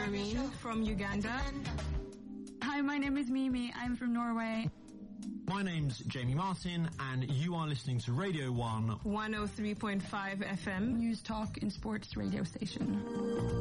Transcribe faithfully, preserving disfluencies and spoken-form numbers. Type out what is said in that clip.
Doreen from Uganda. Hi, my name is Mimi. I'm from Norway. My name's Jamie Martin, and you are listening to Radio one one oh three point five F M. News Talk and Sports radio station.